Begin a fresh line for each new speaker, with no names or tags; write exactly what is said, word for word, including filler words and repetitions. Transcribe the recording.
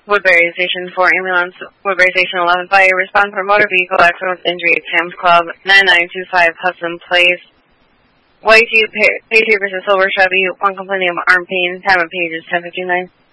Woodbury Station four ambulance, Woodbury Station eleven fire, respond for motor vehicle accident with injury at Sam's Club, nine nine two five Hudson Place. White Jeep, Patriot versus Silver Chevy, one complaining of arm pain, time of page is ten fifty-nine.